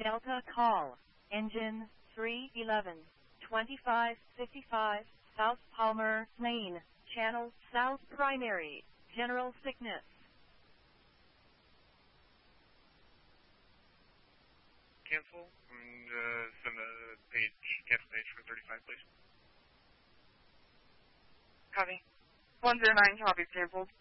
Delta call, engine 311, 2555, South Palmer Lane, Channel South Primary, General Sickness. Cancel, and send a cancel page for 35, please. Copy. 109 copies canceled.